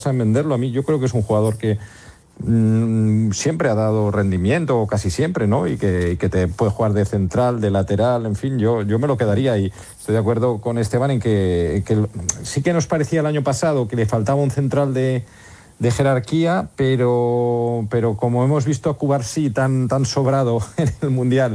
en venderlo. A mí yo creo que es un jugador que siempre ha dado rendimiento, o casi siempre, ¿no? Y que te puede jugar de central, de lateral, en fin, yo me lo quedaría, y estoy de acuerdo con Esteban en que sí que nos parecía el año pasado que le faltaba un central de jerarquía, pero como hemos visto a Cubarsí tan sobrado en el Mundial,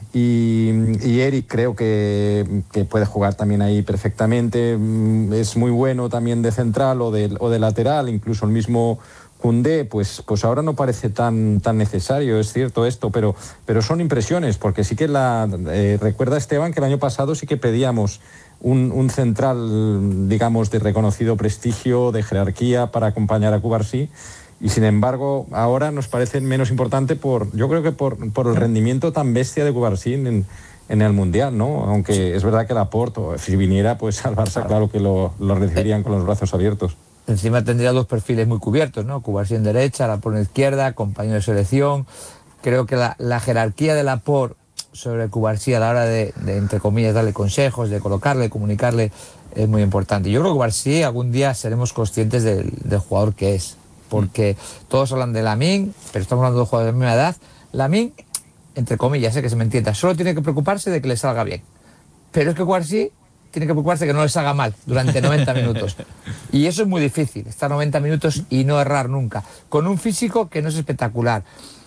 y Eric creo que puede jugar también ahí perfectamente, es muy bueno también de central o de lateral, incluso el mismo Koundé, pues ahora no parece tan necesario, es cierto esto, pero son impresiones, porque sí que recuerda Esteban que el año pasado sí que pedíamos un central, digamos, de reconocido prestigio, de jerarquía para acompañar a Cubarsí, y sin embargo ahora nos parece menos importante yo creo que por el rendimiento tan bestia de Cubarsí en el Mundial, ¿no? Aunque es verdad que Laporte, si viniera pues al Barça, claro que lo recibirían con los brazos abiertos. Encima tendría dos perfiles muy cubiertos, ¿no? Cubarsí en derecha, Laporte en izquierda, compañero de selección. Creo que la jerarquía de Laporte sobre Cubarsí a la hora de, entre comillas, darle consejos, de colocarle, comunicarle, es muy importante. Yo creo que Cubarsí algún día seremos conscientes del jugador que es, porque todos hablan de Lamine, pero estamos hablando de jugadores de la misma edad. Lamine, entre comillas, que se me entienda, solo tiene que preocuparse de que le salga bien. Pero es que Cubarsí tiene que preocuparse que no les haga mal durante 90 minutos. Y eso es muy difícil, estar 90 minutos y no errar nunca. Con un físico que no es espectacular,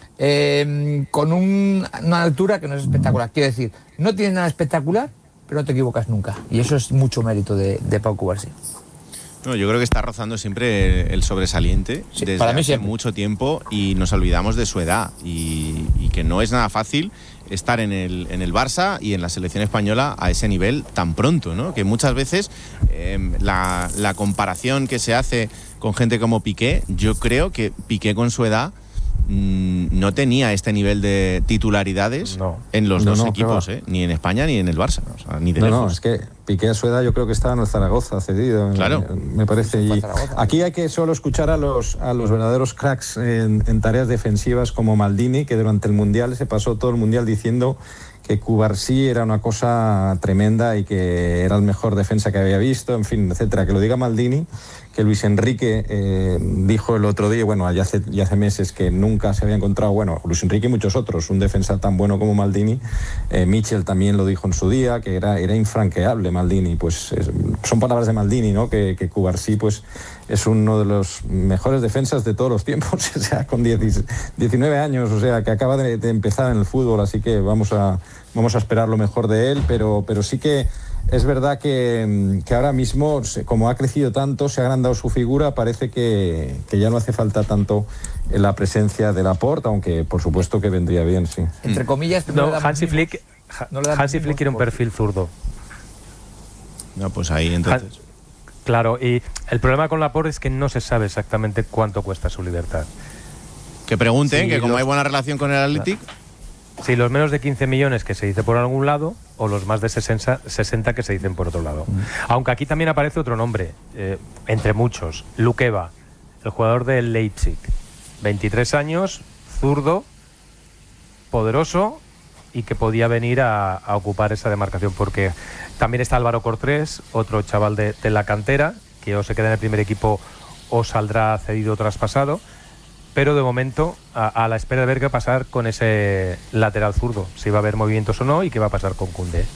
con una altura que no es espectacular. Quiero decir, no tienes nada espectacular, pero no te equivocas nunca. Y eso es mucho mérito de Pau Cubarsí. No, yo creo que está rozando siempre el sobresaliente, sí, desde hace mucho tiempo, y nos olvidamos de su edad y que no es nada fácil estar en el Barça y en la selección española a ese nivel tan pronto, ¿no? Que muchas veces la comparación que se hace con gente como Piqué, yo creo que Piqué con su edad no tenía este nivel de titularidades en los dos equipos, ni en España ni en el Barça, o sea, ni de lejos. No, es que Piqué a su edad yo creo que estaba en el Zaragoza cedido, claro. Me parece. Y aquí hay que solo escuchar a los verdaderos cracks en tareas defensivas, como Maldini, que durante el Mundial se pasó todo el Mundial diciendo que Cubarsí era una cosa tremenda y que era el mejor defensa que había visto, en fin, etcétera. Que lo diga Maldini, que Luis Enrique dijo el otro día, bueno, ya hace meses, que nunca se había encontrado, bueno, Luis Enrique y muchos otros, un defensa tan bueno como Maldini. Michel también lo dijo en su día, que era infranqueable Maldini. Pues son palabras de Maldini, ¿no? Que Cubarsí pues es uno de los mejores defensas de todos los tiempos, o sea, con 19 años, o sea, que acaba de empezar en el fútbol, así que vamos a esperar lo mejor de él, pero sí que es verdad que ahora mismo, como ha crecido tanto, se ha agrandado su figura, parece que ya no hace falta tanto la presencia de Laporte, aunque por supuesto que vendría bien, sí. Entre comillas, Hansi Flick quiere un perfil zurdo. No, pues ahí entonces. Claro, y el problema con Laporte es que no se sabe exactamente cuánto cuesta su libertad. Que pregunten, que como hay buena relación con el Athletic. Sí, los menos de 15 millones que se dice por algún lado, o los más de 60 que se dicen por otro lado. Aunque aquí también aparece otro nombre, entre muchos, Lukeba, el jugador del Leipzig. 23 años, zurdo, poderoso, y que podía venir a ocupar esa demarcación, porque también está Álvaro Cortés, otro chaval de la cantera, que o se queda en el primer equipo o saldrá cedido o traspasado. Pero de momento, a la espera de ver qué va a pasar con ese lateral zurdo, si va a haber movimientos o no, y qué va a pasar con Koundé.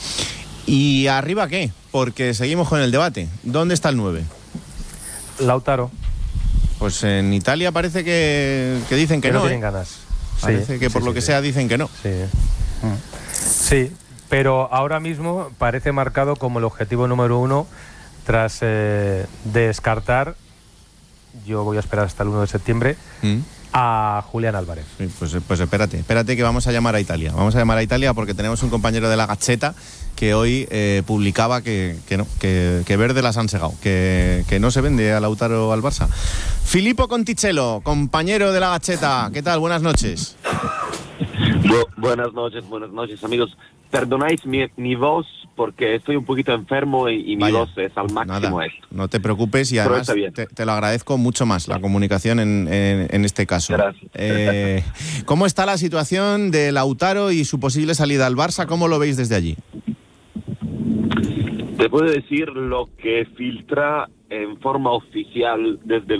¿Y arriba qué? Porque seguimos con el debate. ¿Dónde está el 9? Lautaro. Pues en Italia parece que dicen que no tienen ganas. Parece que por lo que sea dicen que no. Sí, pero ahora mismo parece marcado como el objetivo número 1 tras descartar. Yo voy a esperar hasta el 1 de septiembre a Julián Álvarez. Sí, pues espérate que vamos a llamar a Italia. Vamos a llamar a Italia porque tenemos un compañero de la Gazzetta que hoy publicaba que Verde las han segado, que no se vende a Lautaro al Barça. Filippo Conticello, compañero de la Gazzetta, ¿qué tal? Buenas noches. Buenas noches, amigos. Perdonáis mi voz porque estoy un poquito enfermo y mi voz es al máximo. Nada, no te preocupes, y además te lo agradezco mucho más, la comunicación en este caso. Gracias. ¿Cómo está la situación de Lautaro y su posible salida al Barça? ¿Cómo lo veis desde allí? Te puedo decir lo que filtra en forma oficial desde